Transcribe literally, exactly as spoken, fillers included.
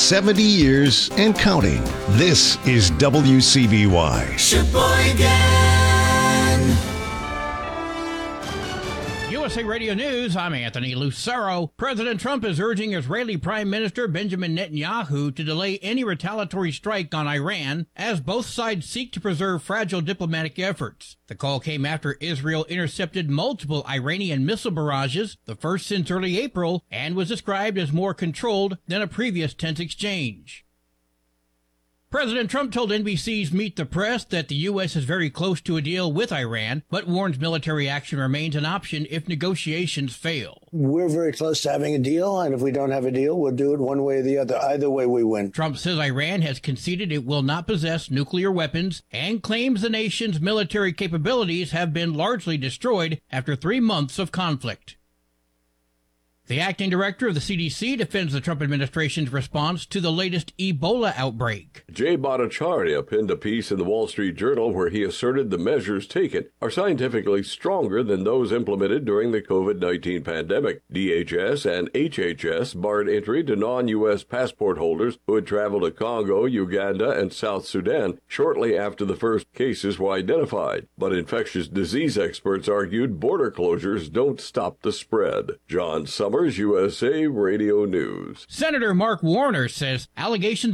seventy years and counting. This is W C B Y. Sheboygan. U S A Radio News, I'm Anthony Lucero. President Trump is urging Israeli Prime Minister Benjamin Netanyahu to delay any retaliatory strike on Iran as both sides seek to preserve fragile diplomatic efforts. The call came after Israel intercepted multiple Iranian missile barrages, the first since early April, and was described as more controlled than a previous tense exchange. President Trump told N B C's Meet the Press that the U S is very close to a deal with Iran, but warns military action remains an option if negotiations fail. We're very close to having a deal, and if we don't have a deal, we'll do it one way or the other. Either way, we win. Trump says Iran has conceded it will not possess nuclear weapons and claims the nation's military capabilities have been largely destroyed after three months of conflict. The acting director of the C D C defends the Trump administration's response to the latest Ebola outbreak. Jay Bhattacharya penned a piece in the Wall Street Journal where he asserted the measures taken are scientifically stronger than those implemented during the COVID nineteen pandemic. D H S and H H S barred entry to non-U S passport holders who had traveled to Congo, Uganda, and South Sudan shortly after the first cases were identified. But infectious disease experts argued border closures don't stop the spread. John Summers, U S A Radio News. Senator Mark Warner says allegations